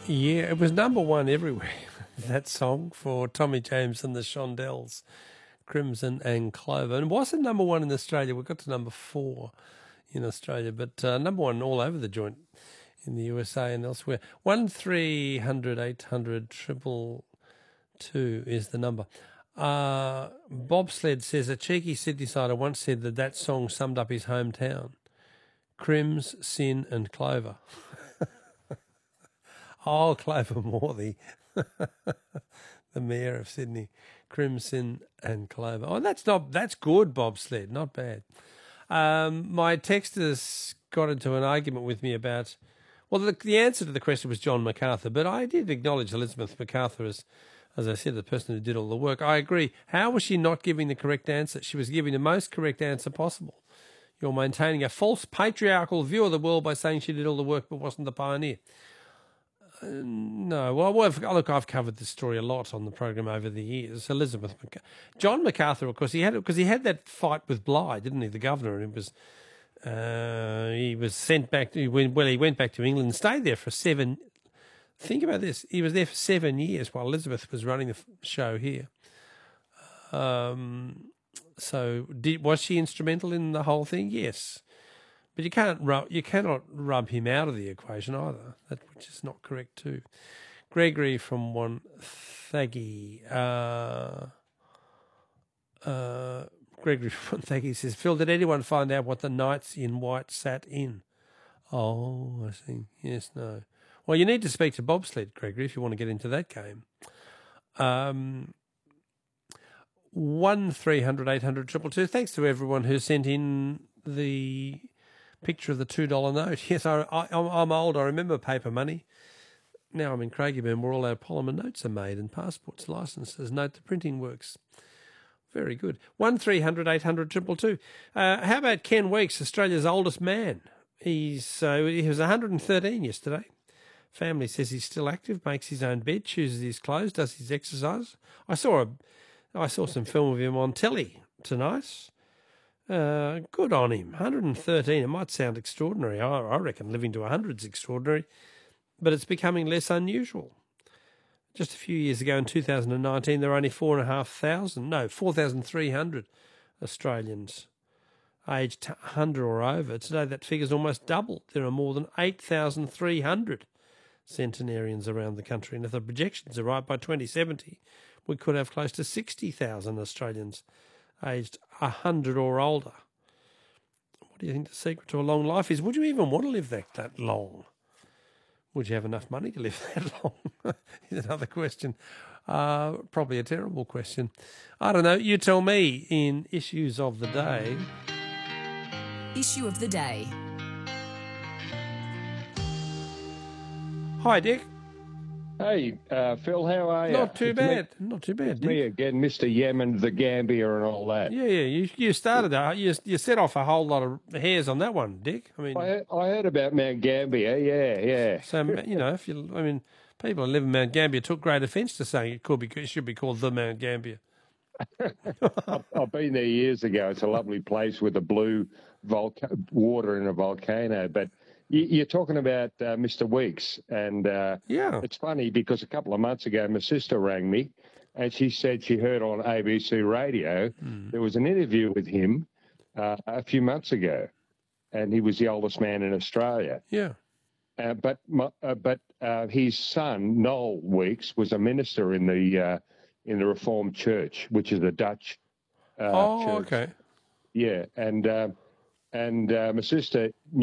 Yeah, it was number one everywhere, that song for Tommy James and the Shondells, Crimson and Clover. And it wasn't number one in Australia. We got to number 4 in Australia, but number one all over the joint in the USA and elsewhere. 1300 800 222 is the number. Bobsled says a cheeky Sydneysider once said that song summed up his hometown. Crims, Sin and Clover. Oh, Clover Morley, the mayor of Sydney. Crimson and Clover. Oh, that's good, Bobsled. Not bad. My texters got into an argument with me about, well, the answer to the question was John MacArthur, but I did acknowledge Elizabeth MacArthur as I said, the person who did all the work. I agree. How was she not giving the correct answer? She was giving the most correct answer possible. You're maintaining a false patriarchal view of the world by saying she did all the work but wasn't the pioneer. No, well, look, I've covered this story a lot on the program over the years. John MacArthur, of course, he had that fight with Bligh, didn't he, the governor? And it was he was sent back. He went back to England and stayed there for 7. Think about this. He was there for 7 years while Elizabeth was running the show here. Was she instrumental in the whole thing? Yes. But you cannot rub him out of the equation either, which is not correct too. Gregory from Wonthaggi. Gregory from Wonthaggi says, Phil, did anyone find out what the Knights in White sat in? Oh, I see. Yes, no. Well, you need to speak to Bobsled, Gregory, if you want to get into that game. 1300 800 222. Thanks to everyone who sent in the picture of the $2 note. Yes, I'm old. I remember paper money. Now I'm in Craigieburn where all our polymer notes are made and passports, licences. Note the printing works. Very good. 1300 800 222. How about Ken Weeks, Australia's oldest man? He was 113 yesterday. Family says he's still active, makes his own bed, chooses his clothes, does his exercise. I saw some film of him on telly tonight. Good on him. 113. It might sound extraordinary. I reckon living to 100 is extraordinary, but it's becoming less unusual. Just a few years ago in 2019, there were only 4,300 Australians aged 100 or over. Today, that figure's almost doubled. There are more than 8,300 centenarians around the country. And if the projections are right, by 2070, we could have close to 60,000 Australians aged 100 or older. What do you think the secret to a long life is? Would you even want to live that long? Would you have enough money to live that long? Is another question. Probably a terrible question. I don't know. You tell me in Issues of the Day. Issue of the Day. Hi, Dick. Hey, Phil, how are you? Not too bad. Not too bad. Me again, Mr. Yemen, the Gambia and all that. Yeah. You started that. You set off a whole lot of hairs on that one, Dick. I mean, I heard about Mount Gambier. Yeah. So people who live in Mount Gambier took great offence to saying it should be called the Mount Gambier. I've been there years ago. It's a lovely place with a blue water in a volcano, but. You're talking about Mr. Weeks, and it's funny because a couple of months ago my sister rang me and she said she heard on ABC radio there was an interview with him a few months ago, and he was the oldest man in Australia. Yeah. But his son, Noel Weeks, was a minister in the Reformed Church, which is a Dutch church. Okay. Yeah, and my sister